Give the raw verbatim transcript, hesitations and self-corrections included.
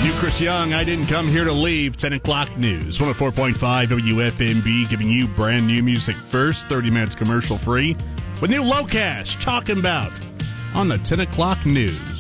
New Chris Young, I Didn't Come Here to Leave, ten o'clock news. one oh four point five W F M B, giving you brand new music first, thirty minutes commercial free, with new Locash talking about on the ten o'clock news.